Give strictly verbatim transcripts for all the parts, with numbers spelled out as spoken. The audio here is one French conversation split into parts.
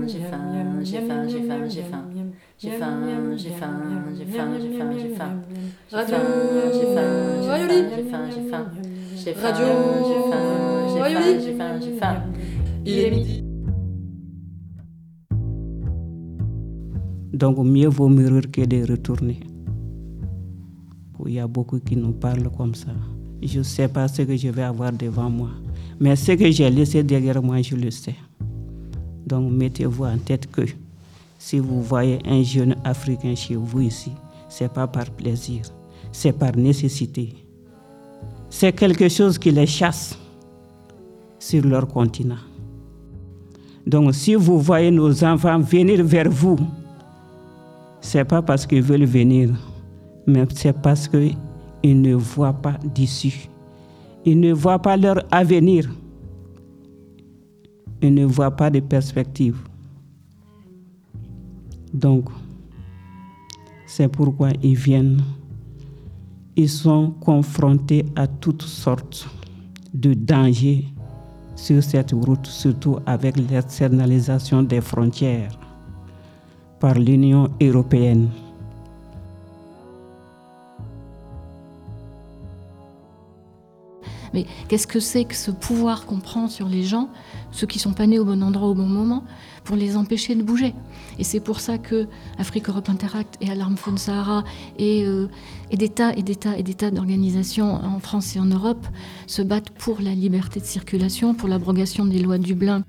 j'ai faim, j'ai faim, j'ai faim, j'ai faim. J'ai faim, j'ai faim, j'ai faim, j'ai faim, j'ai faim. Radio J'ai faim, j'ai Rayoli. faim, j'ai faim, j'ai faim. J'ai faim, Radio j'ai faim, j'ai faim, Rayoli. j'ai faim, j'ai faim. Il est midi. Donc mieux vaut mûrir que de retourner. Il y a beaucoup qui nous parlent comme ça. Je ne sais pas ce que je vais avoir devant moi. Mais ce que j'ai laissé derrière moi, je le sais. Donc mettez-vous en tête que si vous voyez un jeune Africain chez vous ici, ce n'est pas par plaisir, c'est par nécessité. C'est quelque chose qui les chasse sur leur continent. Donc si vous voyez nos enfants venir vers vous, ce n'est pas parce qu'ils veulent venir, mais c'est parce qu'ils ne voient pas d'issue. Ils ne voient pas leur avenir. Ils ne voient pas de perspective. Donc, c'est pourquoi ils viennent. Ils sont confrontés à toutes sortes de dangers sur cette route, surtout avec l'externalisation des frontières par l'Union européenne. Mais qu'est-ce que c'est que ce pouvoir qu'on prend sur les gens, ceux qui ne sont pas nés au bon endroit au bon moment, pour les empêcher de bouger? Et c'est pour ça que Afrique Europe Interact et Alarm Phone Sahara et, euh, et des tas et des tas et des tas d'organisations en France et en Europe se battent pour la liberté de circulation, pour l'abrogation des lois de Dublin.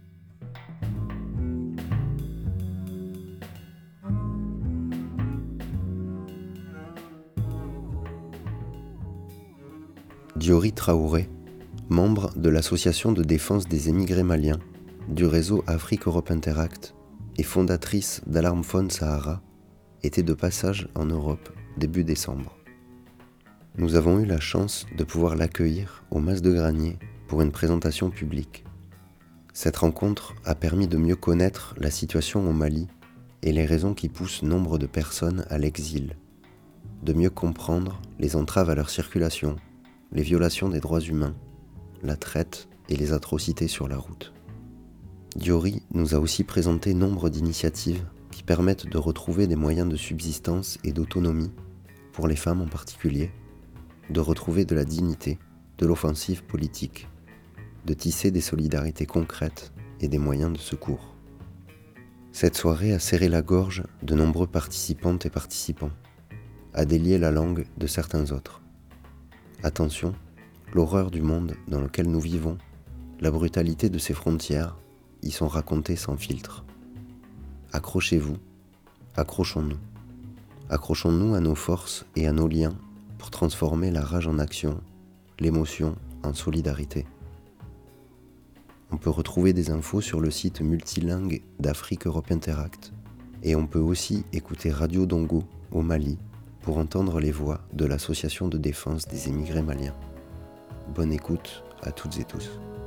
Diori Traoré, membre de l'Association de défense des émigrés maliens, du réseau Afrique Europe Interact et fondatrice d'Alarm Phone Sahara, était de passage en Europe début décembre. Nous avons eu la chance de pouvoir l'accueillir au Mas de Granier pour une présentation publique. Cette rencontre a permis de mieux connaître la situation au Mali et les raisons qui poussent nombre de personnes à l'exil, de mieux comprendre les entraves à leur circulation, les violations des droits humains, la traite et les atrocités sur la route. Diori nous a aussi présenté nombre d'initiatives qui permettent de retrouver des moyens de subsistance et d'autonomie, pour les femmes en particulier, de retrouver de la dignité, de l'offensive politique, de tisser des solidarités concrètes et des moyens de secours. Cette soirée a serré la gorge de nombreux participantes et participants, a délié la langue de certains autres. Attention, l'horreur du monde dans lequel nous vivons, la brutalité de ses frontières, y sont racontées sans filtre. Accrochez-vous, accrochons-nous. Accrochons-nous à nos forces et à nos liens pour transformer la rage en action, l'émotion en solidarité. On peut retrouver des infos sur le site multilingue d'Afrique Europe Interact et on peut aussi écouter Radio Dongo au Mali pour entendre les voix de l'Association de défense des émigrés maliens. Bonne écoute à toutes et tous.